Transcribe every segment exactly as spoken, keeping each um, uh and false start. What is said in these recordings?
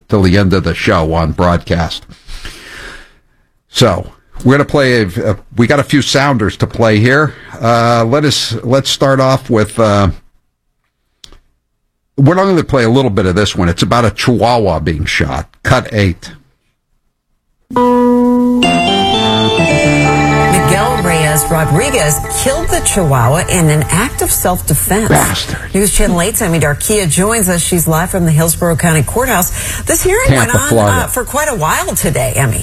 till the end of the show on broadcast. So we're going to play. A, a, we got a few sounders to play here. Uh, let us let's start off with. Uh, we're not going to play a little bit of this one. It's about a Chihuahua being shot. Cut eight. Miguel Reyes Rodriguez killed the Chihuahua in an act of self-defense. Bastard. News Channel eight's Emmy Darkia joins us. She's live from the Hillsborough County Courthouse. This hearing Tampa, went on Florida. uh, for quite a while today, Emmy.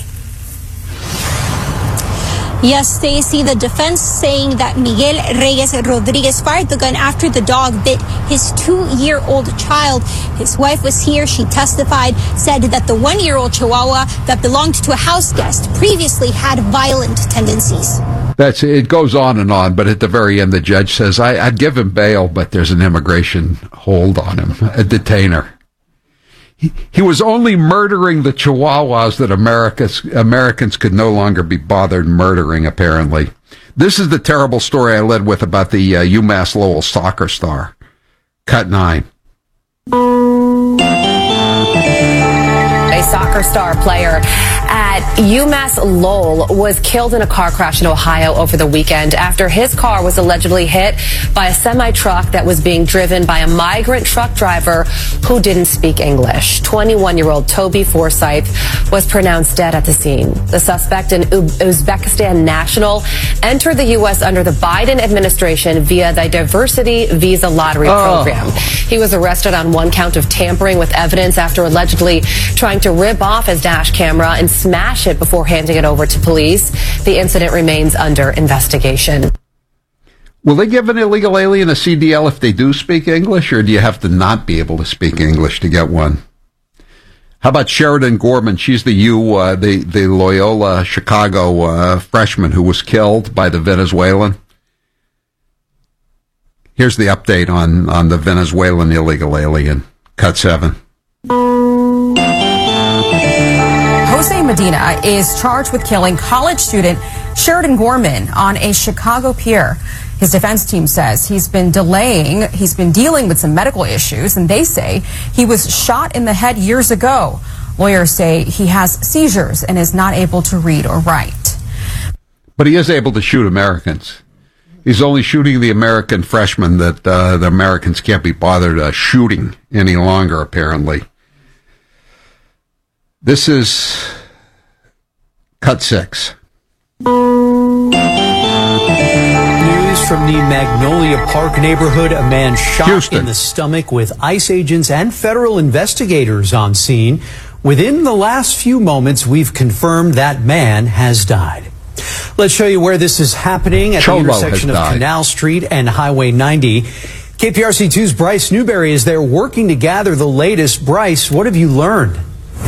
Yes, Stacey, the defense saying that Miguel Reyes Rodriguez fired the gun after the dog bit his two-year-old child. His wife was here. She testified, said that the one-year-old Chihuahua that belonged to a house guest previously had violent tendencies. That's it. Goes on and on, but at the very end, the judge says, I, I'd give him bail, but there's an immigration hold on him, a detainer. He, he was only murdering the Chihuahuas that America's, Americans could no longer be bothered murdering, apparently. This is the terrible story I led with about the uh, UMass Lowell soccer star. Cut nine. A soccer star player at UMass Lowell was killed in a car crash in Ohio over the weekend after his car was allegedly hit by a semi-truck that was being driven by a migrant truck driver who didn't speak English. twenty-one-year-old Toby Forsyth was pronounced dead at the scene. The suspect, an Uzbekistan national, entered the U S under the Biden administration via the Diversity Visa Lottery oh. program. He was arrested on one count of tampering with evidence after allegedly trying to rip off his dash camera and smash it before handing it over to police. The incident remains under investigation. Will they give an illegal alien a C D L if they do speak English, or do you have to not be able to speak English to get one? How about Sheridan Gorman? She's the U, uh, the the Loyola Chicago uh, freshman who was killed by the Venezuelan. Here's the update on, on the Venezuelan illegal alien. Cut seven. Jose Medina is charged with killing college student Sheridan Gorman on a Chicago pier. His defense team says he's been delaying, he's been dealing with some medical issues, and they say he was shot in the head years ago. Lawyers say he has seizures and is not able to read or write. But he is able to shoot Americans. He's only shooting the American freshmen that uh, the Americans can't be bothered uh, shooting any longer, apparently. This is cut six. News from the Magnolia Park neighborhood. A man shot Houston. in the stomach with ICE agents and federal investigators on scene. Within the last few moments, we've confirmed that man has died. Let's show you where this is happening at Cholo the intersection of died. Canal Street and Highway ninety. K P R C two's Bryce Newberry is there working to gather the latest. Bryce, what have you learned?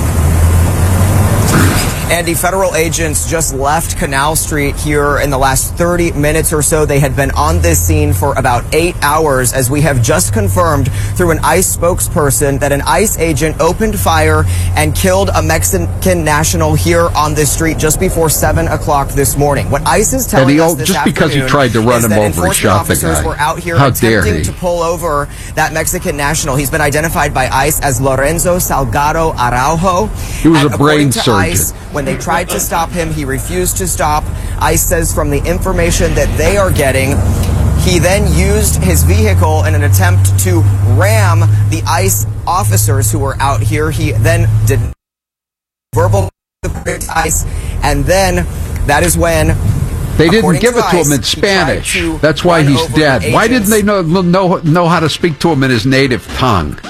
Andy, federal agents just left Canal Street here in the last thirty minutes or so. They had been on this scene for about eight hours, as we have just confirmed through an ICE spokesperson that an ICE agent opened fire and killed a Mexican national here on this street just before seven o'clock this morning. What ICE is telling he, us this just because he tried to run him over, he shot the guy. Were out here How dare attempting he? to pull over that Mexican national. He's been identified by ICE as Lorenzo Salgado Araujo. He was And a brain according to surgeon. ICE, when they tried to stop him, he refused to stop. ICE says from the information that they are getting, he then used his vehicle in an attempt to ram the ICE officers who were out here. He then did verbal to ICE, and then that is when they didn't give to it to ICE, him in he Spanish. tried to That's why run he's over dead. the Why didn't agents. they know, know know how to speak to him in his native tongue?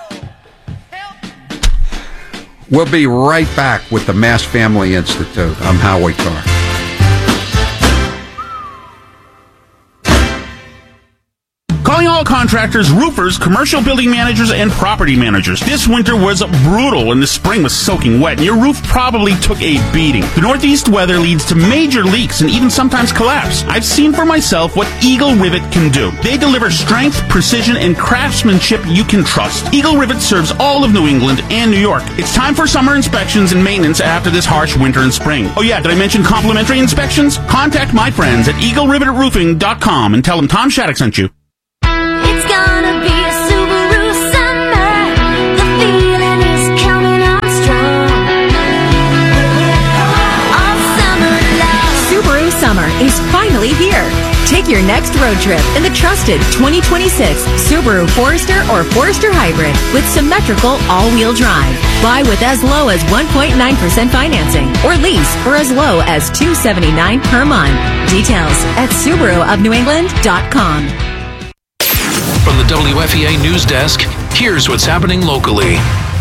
We'll be right back with the Mass Family Institute. I'm Howie Carr. Calling all contractors, roofers, commercial building managers, and property managers. This winter was brutal and the spring was soaking wet, and your roof probably took a beating. The northeast weather leads to major leaks and even sometimes collapse. I've seen for myself what Eagle Rivet can do. They deliver strength, precision, and craftsmanship you can trust. Eagle Rivet serves all of New England and New York. It's time for summer inspections and maintenance after this harsh winter and spring. Oh yeah, did I mention complimentary inspections? Contact my friends at eagle rivet roofing dot com and tell them Tom Shattuck sent you. It's gonna be a Subaru summer. The feeling is coming on road trip in the trusted twenty twenty-six Subaru Forester or Forester Hybrid with symmetrical all-wheel drive. Buy with as low as one point nine percent financing or lease for as low as two hundred seventy-nine dollars per month. Details at Subaru of New England dot com. From the W F E A News Desk, here's what's happening locally.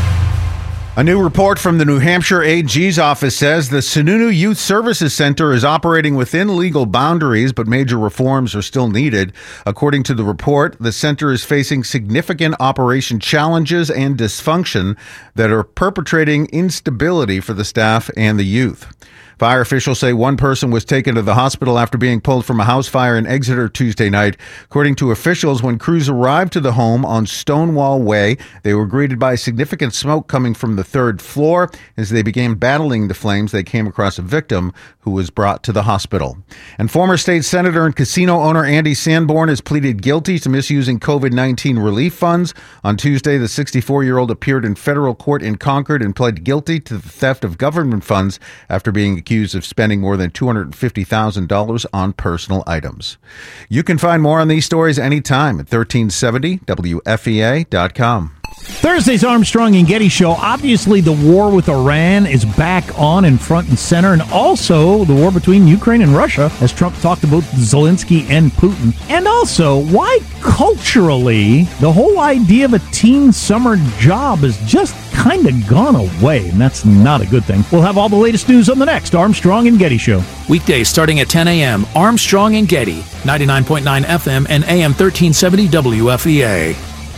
A new report from the New Hampshire A G's office says the Sununu Youth Services Center is operating within legal boundaries, but major reforms are still needed. According to the report, the center is facing significant operation challenges and dysfunction that are perpetrating instability for the staff and the youth. Fire officials say one person was taken to the hospital after being pulled from a house fire in Exeter Tuesday night. According to officials, when crews arrived to the home on Stonewall Way, they were greeted by significant smoke coming from the third floor. As they began battling the flames, they came across a victim who was brought to the hospital. And former state senator and casino owner Andy Sanborn has pleaded guilty to misusing COVID nineteen relief funds. On Tuesday, the sixty-four-year-old appeared in federal court in Concord and pled guilty to the theft of government funds after being accused accused of spending more than two hundred fifty thousand dollars on personal items. You can find more on these stories anytime at thirteen seventy W F E A dot com. Thursday's Armstrong and Getty Show. Obviously, the war with Iran is back on in front and center, and also the war between Ukraine and Russia, as Trump talked about Zelensky and Putin. And also, why culturally the whole idea of a teen summer job has just kind of gone away, and that's not a good thing. We'll have all the latest news on the next Armstrong and Getty Show. Weekdays starting at ten a.m., Armstrong and Getty, ninety-nine point nine F M and A M thirteen seventy W F E A.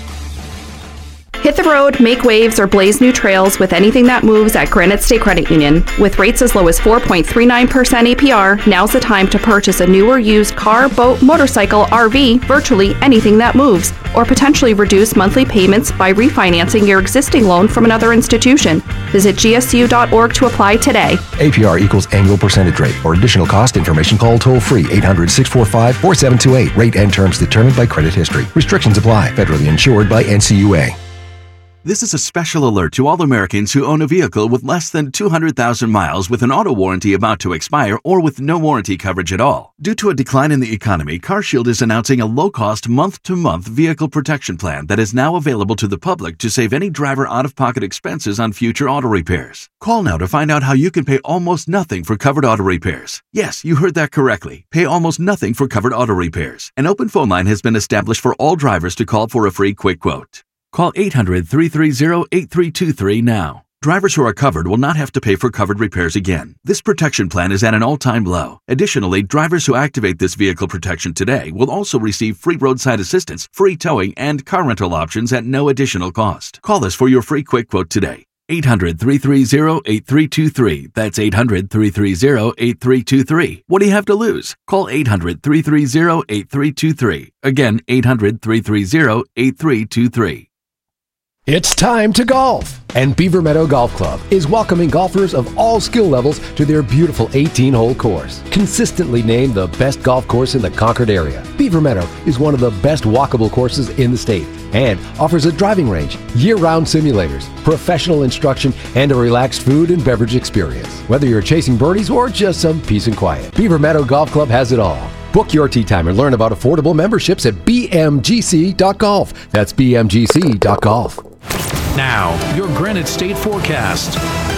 Hit the road, make waves, or blaze new trails with anything that moves at Granite State Credit Union. With rates as low as four point three nine percent A P R, now's the time to purchase a new or used car, boat, motorcycle, R V, virtually anything that moves, or potentially reduce monthly payments by refinancing your existing loan from another institution. Visit G S U dot org to apply today. A P R equals annual percentage rate. For additional cost information, call toll-free eight hundred, six four five, four seven two eight. Rate and terms determined by credit history. Restrictions apply. Federally insured by N C U A. This is a special alert to all Americans who own a vehicle with less than two hundred thousand miles with an auto warranty about to expire or with no warranty coverage at all. Due to a decline in the economy, CarShield is announcing a low-cost month-to-month vehicle protection plan that is now available to the public to save any driver out-of-pocket expenses on future auto repairs. Call now to find out how you can pay almost nothing for covered auto repairs. Yes, you heard that correctly. Pay almost nothing for covered auto repairs. An open phone line has been established for all drivers to call for a free quick quote. Call eight hundred, three three zero, eight three two three now. Drivers who are covered will not have to pay for covered repairs again. This protection plan is at an all-time low. Additionally, drivers who activate this vehicle protection today will also receive free roadside assistance, free towing, and car rental options at no additional cost. Call us for your free quick quote today. eight hundred, three three zero, eight three two three. That's eight hundred, three three zero, eight three two three. What do you have to lose? Call eight hundred, three three zero, eight three two three. Again, eight hundred, three three zero, eight three two three. It's time to golf, and Beaver Meadow Golf Club is welcoming golfers of all skill levels to their beautiful eighteen-hole course. Consistently named the best golf course in the Concord area, Beaver Meadow is one of the best walkable courses in the state and offers a driving range, year-round simulators, professional instruction, and a relaxed food and beverage experience. Whether you're chasing birdies or just some peace and quiet, Beaver Meadow Golf Club has it all. Book your tee time and learn about affordable memberships at B M G C dot golf. That's B M G C dot golf. Now, your Granite State forecast.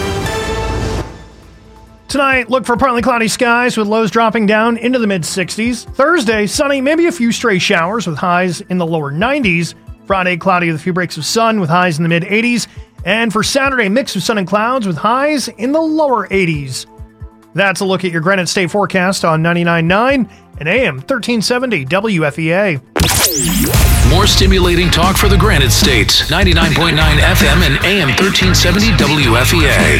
Tonight, look for partly cloudy skies with lows dropping down into the mid-sixties. Thursday, sunny, maybe a few stray showers with highs in the lower nineties. Friday, cloudy with a few breaks of sun with highs in the mid-eighties. And for Saturday, mix of sun and clouds with highs in the lower eighties. That's a look at your Granite State forecast on ninety-nine point nine and A M thirteen seventy W F E A. More stimulating talk for the Granite State. ninety-nine point nine F M and A M thirteen seventy W F E A.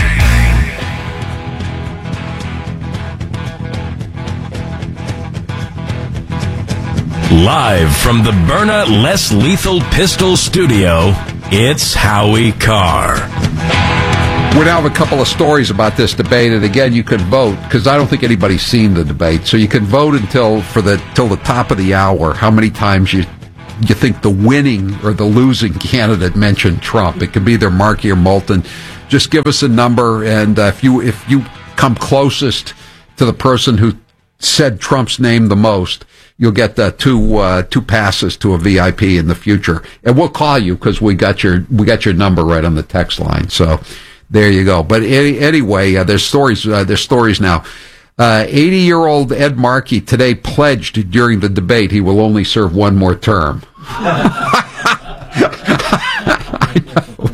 Live from the Byrna Less Lethal Pistol Studio, it's Howie Carr. We now have a couple of stories about this debate, and again, you can vote because I don't think anybody's seen the debate. So you can vote until for the till the top of the hour. How many times you you think the winning or the losing candidate mentioned Trump? It could be either Markey or Moulton. Just give us a number, and uh, if you if you come closest to the person who said Trump's name the most, you'll get uh, two uh, two passes to a V I P in the future, and we'll call you because we got your we got your number right on the text line. So there you go. But any, anyway, uh, there's stories. Uh, there's stories now. eighty-year-old Ed Markey today pledged during the debate he will only serve one more term. I know.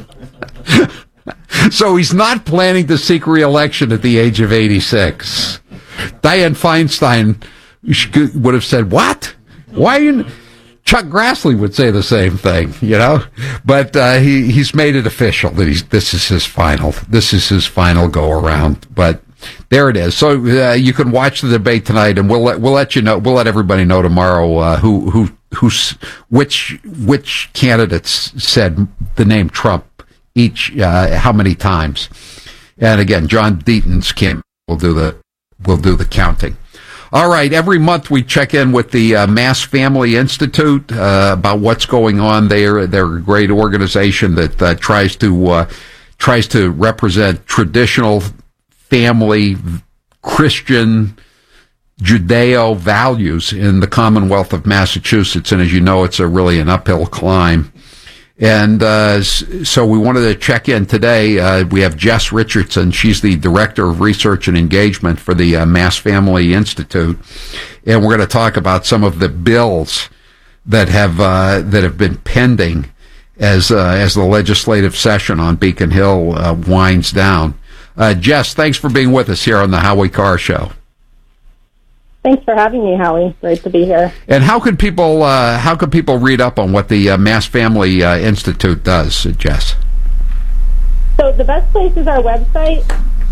So he's not planning to seek re-election at the age of eighty-six. Dianne Feinstein would have said, "What? Why?" You... Chuck Grassley would say the same thing, you know. But uh, he he's made it official that he's this is his final. This is his final go around. But there it is. So uh, you can watch the debate tonight, and we'll let we'll let you know. We'll let everybody know tomorrow uh, who who who's which which candidates said the name Trump each uh, how many times. And again, John Deaton's camp will do the will do the counting. All right. Every month we check in with the uh, Mass Family Institute uh, about what's going on there. They're a great organization that uh, tries to uh, tries to represent traditional family, Christian, Judeo values in the Commonwealth of Massachusetts. And as you know, it's a really an uphill climb. And uh, so we wanted to check in today. Uh, we have Jess Richardson. She's the Director of Research and Engagement for the uh, Mass Family Institute. And we're going to talk about some of the bills that have uh, that have been pending as uh, as the legislative session on Beacon Hill uh, winds down. Uh, Jess, thanks for being with us here on the Howie Carr Show. Thanks for having me, Howie. Great to be here. And how can people uh, how can people read up on what the uh, Mass Family uh, Institute does, Jess? So the best place is our website,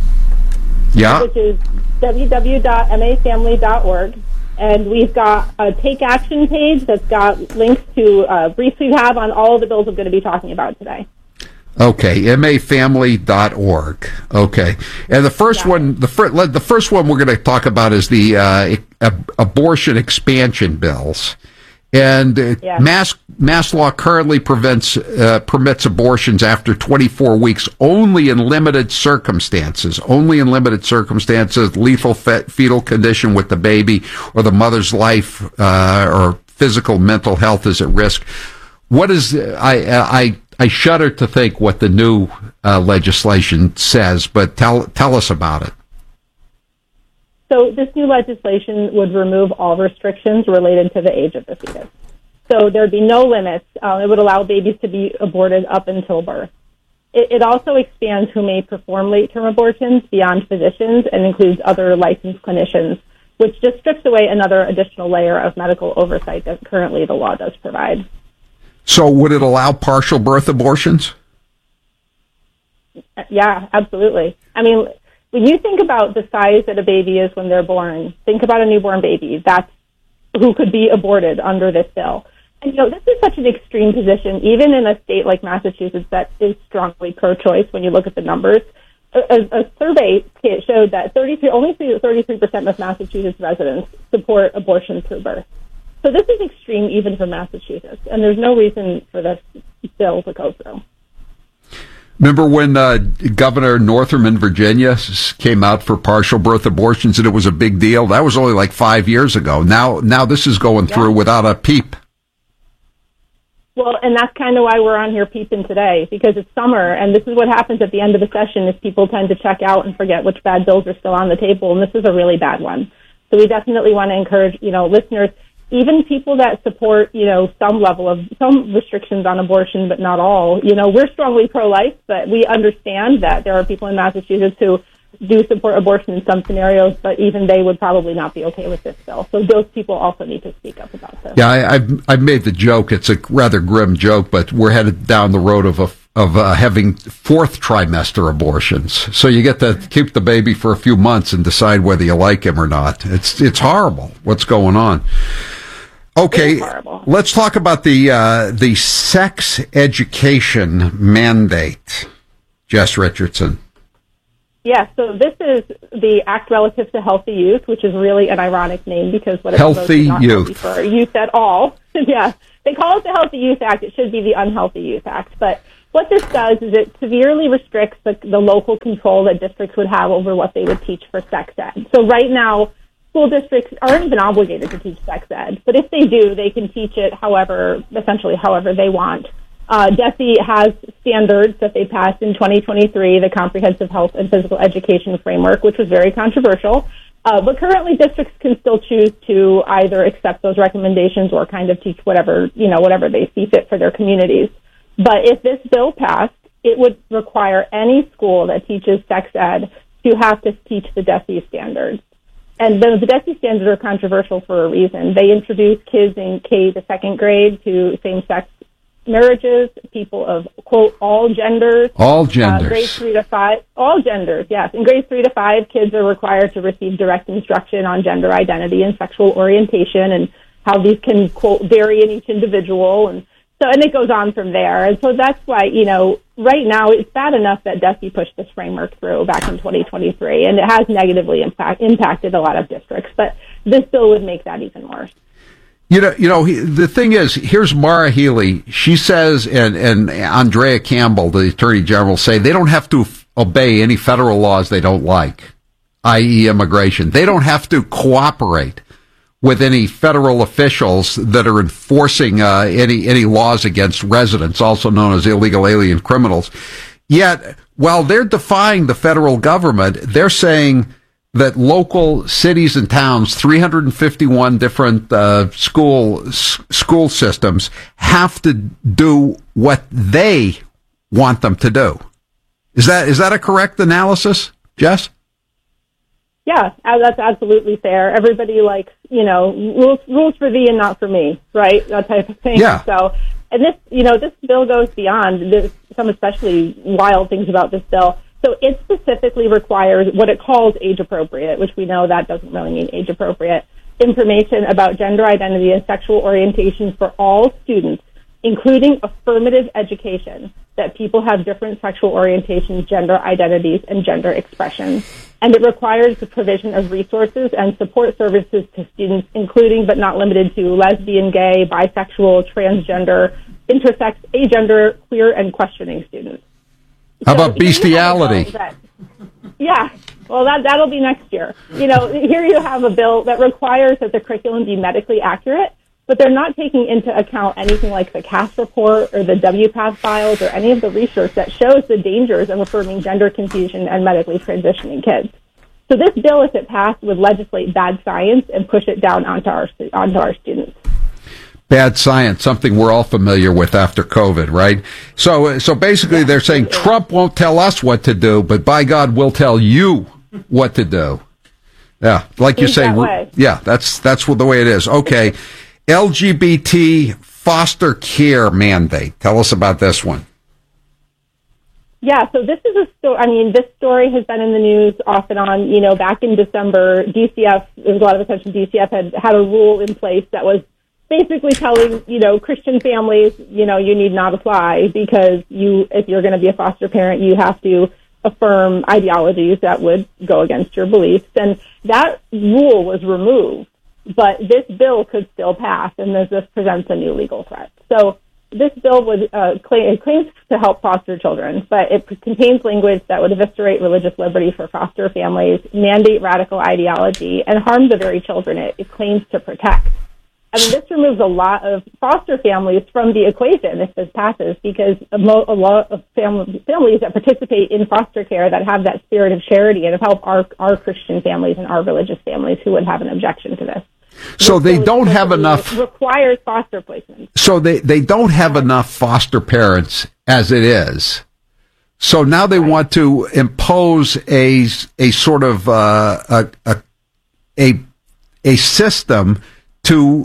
yeah, which is w w w dot m a family dot org, and we've got a Take Action page that's got links to uh, briefs we have on all of the bills we're going to be talking about today. Okay, m a family dot org. Okay, and the first yeah. one, the first, the first one we're going to talk about is the uh, ab- abortion expansion bills. And uh, yeah. mass mass law currently prevents uh, permits abortions after twenty-four weeks only in limited circumstances. Only in limited circumstances, lethal fe- fetal condition with the baby, or the mother's life uh, or physical mental health is at risk. What is I I. I shudder to think what the new uh, legislation says, but tell tell us about it. So this new legislation would remove all restrictions related to the age of the fetus. So there'd be no limits. Uh, it would allow babies to be aborted up until birth. It, it also expands who may perform late-term abortions beyond physicians and includes other licensed clinicians, which just strips away another additional layer of medical oversight that currently the law does provide. So would it allow partial birth abortions? Yeah, absolutely. I mean, when you think about the size that a baby is when they're born, think about a newborn baby. That's who could be aborted under this bill. And, you know, this is such an extreme position, even in a state like Massachusetts that is strongly pro-choice when you look at the numbers. A, a survey showed that thirty-three, only thirty-three percent of Massachusetts residents support abortion through birth. So this is extreme even for Massachusetts, and there's no reason for this bill to go through. Remember when uh, Governor Northam in Virginia came out for partial birth abortions, and it was a big deal? That was only like five years ago. Now, now this is going yeah. through without a peep. Well, and that's kind of why we're on here peeping today, because it's summer, and this is what happens at the end of the session is people tend to check out and forget which bad bills are still on the table, and this is a really bad one. So we definitely want to encourage, you know, listeners, even people that support, you know, some level of, some restrictions on abortion, but not all. You know, we're strongly pro-life, but we understand that there are people in Massachusetts who do support abortion in some scenarios, but even they would probably not be okay with this bill. So those people also need to speak up about this. Yeah, I, I've, I've made the joke. It's a rather grim joke, but we're headed down the road of a of uh, having fourth trimester abortions. So you get to keep the baby for a few months and decide whether you like him or not. It's it's horrible what's going on. Okay, let's talk about the uh, the sex education mandate. Jess Richardson. Yeah, so this is the Act Relative to Healthy Youth, which is really an ironic name because what it's healthy not youth healthy for youth at all. Yeah, they call it the Healthy Youth Act. It should be the Unhealthy Youth Act. But what this does is it severely restricts the, the local control that districts would have over what they would teach for sex ed. So right now, school districts aren't even obligated to teach sex ed, but if they do, they can teach it however, essentially however they want. Uh, DESE has standards that they passed in twenty twenty-three, the Comprehensive Health and Physical Education Framework, which was very controversial. Uh, but currently districts can still choose to either accept those recommendations or kind of teach whatever, you know, whatever they see fit for their communities. But if this bill passed, it would require any school that teaches sex ed to have to teach the DESE standards. And the, the DESE standards are controversial for a reason. They introduce kids in K to second grade to same-sex marriages, people of, quote, all genders. All genders. Uh, grades three to five, all genders, yes. In grades three to five, kids are required to receive direct instruction on gender identity and sexual orientation and how these can, quote, vary in each individual. And so, and it goes on from there. And so that's why, you know, right now it's bad enough that DESE pushed this framework through back in twenty twenty-three, and it has negatively impact, impacted a lot of districts. But this bill would make that even worse. You know, you know. He, the thing is, here's Maura Healey. She says, and and Andrea Campbell, the Attorney General, say they don't have to f- obey any federal laws they don't like, that is, immigration. They don't have to cooperate with any federal officials that are enforcing uh, any any laws against residents, also known as illegal alien criminals. Yet, while they're defying the federal government, they're saying that local cities and towns, three hundred fifty-one different uh, school s- school systems, have to do what they want them to do. Is that is that a correct analysis, Jess? Yeah, that's absolutely fair. Everybody likes, you know, rules rules for thee and not for me, right? That type of thing. Yeah. So, and this, you know, this bill goes beyond. There's some especially wild things about this bill. So it specifically requires what it calls age-appropriate, which we know that doesn't really mean age-appropriate, information about gender identity and sexual orientation for all students, including affirmative education, that people have different sexual orientations, gender identities, and gender expressions. And it requires the provision of resources and support services to students, including but not limited to lesbian, gay, bisexual, transgender, intersex, agender, queer, and questioning students. How So about bestiality? That, yeah, well, that, that'll be next year. You know, here you have a bill that requires that the curriculum be medically accurate, but they're not taking into account anything like the C A S report or the W PATH files or any of the research that shows the dangers of affirming gender confusion and medically transitioning kids. So this bill, if it passed, would legislate bad science and push it down onto our onto our students. Bad science, something we're all familiar with after COVID, right? So, so basically they're saying Trump won't tell us what to do, but by God, we'll tell you what to do. Yeah, like you say, that yeah, that's, that's the way it is. Okay. L G B T foster care mandate. Tell us about this one. Yeah, so this is a story. I mean, this story has been in the news off and on. You know, back in December, D C F, there was a lot of attention. D C F had had a rule in place that was basically telling, you know, Christian families, you know, you need not apply because you, if you're going to be a foster parent, you have to affirm ideologies that would go against your beliefs. And that rule was removed, but this bill could still pass, and this, this presents a new legal threat. So this bill would uh, claim, it claims to help foster children, but it contains language that would eviscerate religious liberty for foster families, mandate radical ideology, and harm the very children it, it claims to protect. I mean, this removes a lot of foster families from the equation if this passes, because a, mo- a lot of fam- families that participate in foster care that have that spirit of charity and have helped our, our Christian families and our religious families who would have an objection to this. So they don't have enough. Requires foster placement. So they, they don't have enough foster parents as it is. So now they want to impose a, a sort of, uh, a, a, a, a system to,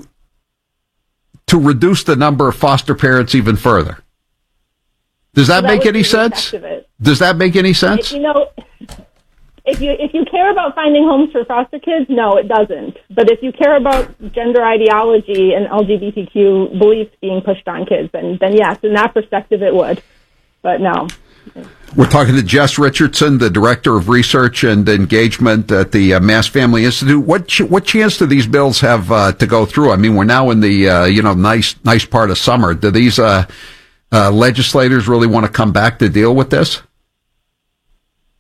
to reduce the number of foster parents even further. Does that, So that make would any be the sense? effect of it. Does that make any sense? You know, if you if you care about finding homes for foster kids, no, it doesn't. But if you care about gender ideology and L G B T Q beliefs being pushed on kids, then then yes, in that perspective, it would. But no. We're talking to Jess Richardson, the Director of Research and Engagement at the uh, Mass Family Institute. What ch- what chance do these bills have uh, to go through? I mean, we're now in the uh, you know nice nice part of summer. Do these uh, uh, legislators really want to come back to deal with this?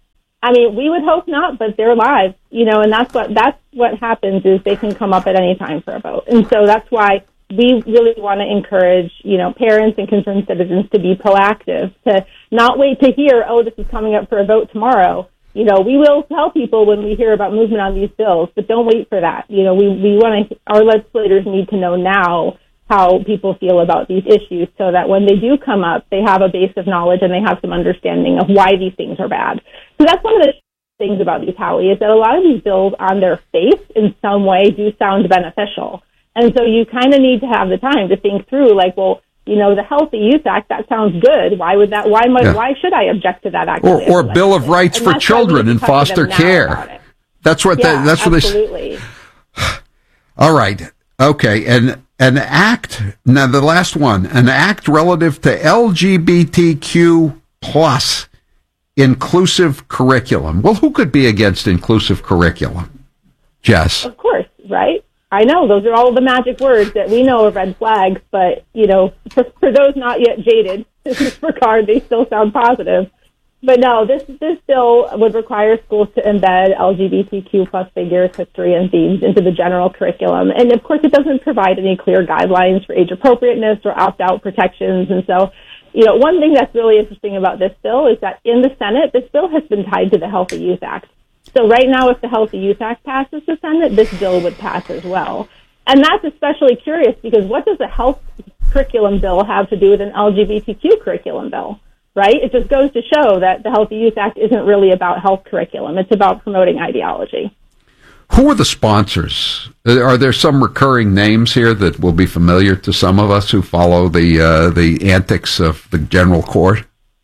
I mean, we would hope not, but they're live, you know, and that's what that's what happens is they can come up at any time for a vote. And so that's why we really want to encourage, you know, parents and concerned citizens to be proactive, to not wait to hear, oh, this is coming up for a vote tomorrow. You know, we will tell people when we hear about movement on these bills, but don't wait for that. You know, we, we want to, our legislators need to know now how people feel about these issues so that when they do come up, they have a base of knowledge and they have some understanding of why these things are bad. So that's one of the things about these, Howie, is that a lot of these bills on their face in some way do sound beneficial. And so you kind of need to have the time to think through, like, well, you know, the Healthy Youth Act, that sounds good. Why would that, why, yeah. why should I object to that act? Or, or Bill of Rights and for Children in foster care. That's what, yeah, that, that's absolutely. what they, all right. Okay. And an act, now the last one, an act relative to L G B T Q plus inclusive curriculum. Well, who could be against inclusive curriculum? Jess. Of course, right? I know those are all the magic words that we know are red flags, but, you know, for, for those not yet jaded in this regard, they still sound positive. But no, this this bill would require schools to embed L G B T Q plus figures, history, and themes into the general curriculum. And of course, it doesn't provide any clear guidelines for age appropriateness or opt-out protections. And so, you know, one thing that's really interesting about this bill is that in the Senate, this bill has been tied to the Healthy Youth Act. So right now, if the Healthy Youth Act passes the Senate, this bill would pass as well. And that's especially curious because what does a health curriculum bill have to do with an L G B T Q curriculum bill, right? It just goes to show that the Healthy Youth Act isn't really about health curriculum. It's about promoting ideology. Who are the sponsors? Are there some recurring names here that will be familiar to some of us who follow the uh, the antics of the general court?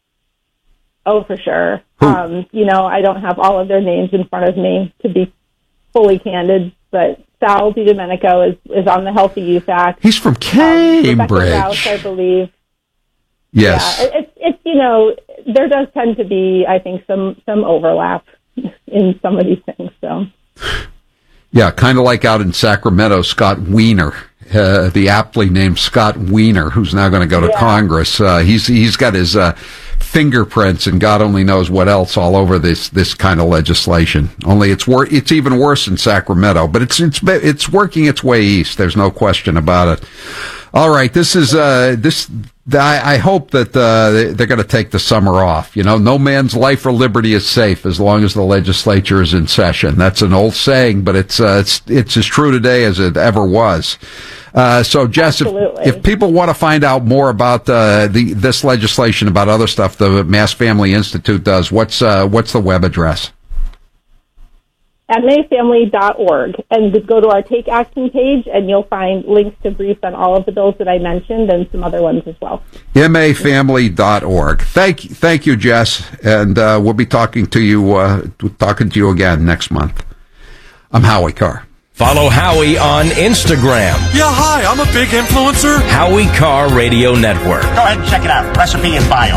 Oh, for sure. Um, you know, I don't have all of their names in front of me to be fully candid, but Sal DiDomenico is, is on the Healthy Youth Act. He's from Cambridge. Um, Rebecca Rouse, I believe. Yes. Yeah, it's, it's, you know, there does tend to be, I think, some, some overlap in some of these things, so. Yeah, kind of like out in Sacramento, Scott Wiener. Uh, the aptly named Scott Wiener, who's now going to go to yeah. Congress. Uh, he's he's got his uh, fingerprints and God only knows what else all over this this kind of legislation. Only it's wor- it's even worse in Sacramento, but it's it's it's working its way east. There's no question about it. All right, this is uh, this. I, I hope that uh, they're going to take the summer off. You know, no man's life or liberty is safe as long as the legislature is in session. That's an old saying, but it's uh, it's it's as true today as it ever was. Uh, so, Jess, if, if people want to find out more about uh, the this legislation, about other stuff the Mass Family Institute does, what's uh, what's the web address? M A family dot org, and just go to our Take Action page, and you'll find links to briefs on all of the bills that I mentioned and some other ones as well. M A family dot org. Thank, thank you, Jess, and uh, we'll be talking to you, uh, talking to you again next month. I'm Howie Carr. Follow Howie on Instagram. Yeah, hi, I'm a big influencer. Howie Carr Radio Network. Go ahead and check it out. Recipe in bio.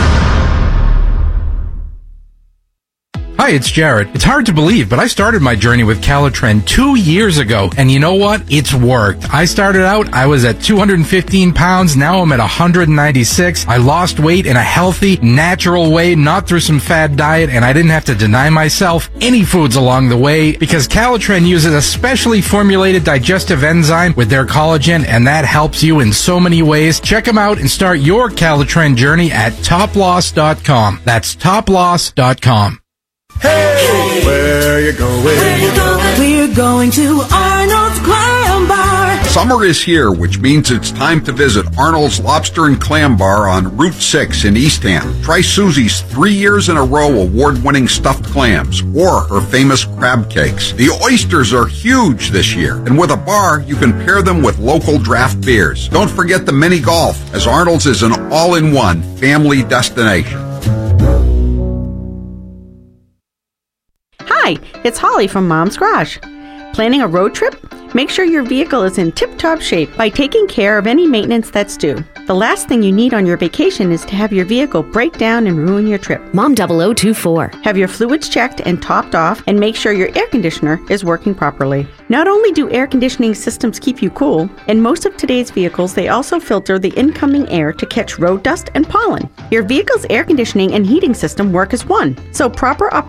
Hi, it's Jared. It's hard to believe, but I started my journey with Calitren two years ago, and you know what? It's worked. I started out, I was at two hundred fifteen pounds, now I'm at one hundred ninety-six. I lost weight in a healthy, natural way, not through some fad diet, and I didn't have to deny myself any foods along the way, because Calitren uses a specially formulated digestive enzyme with their collagen, and that helps you in so many ways. Check them out and start your Calitren journey at top loss dot com. That's top loss dot com. Hey, where you going? Where you going? We're going to Arnold's Clam Bar. Summer is here, which means it's time to visit Arnold's Lobster and Clam Bar on Route six in Eastham. Try Susie's three years in a row award-winning stuffed clams or her famous crab cakes. The oysters are huge this year, and with a bar, you can pair them with local draft beers. Don't forget the mini golf, as Arnold's is an all-in-one family destination. Hi, it's Holly from Mom's Garage. Planning a road trip? Make sure your vehicle is in tip-top shape by taking care of any maintenance that's due. The last thing you need on your vacation is to have your vehicle break down and ruin your trip. Mom double oh two four. Have your fluids checked and topped off, and make sure your air conditioner is working properly. Not only do air conditioning systems keep you cool, in most of today's vehicles they also filter the incoming air to catch road dust and pollen. Your vehicle's air conditioning and heating system work as one, so proper operation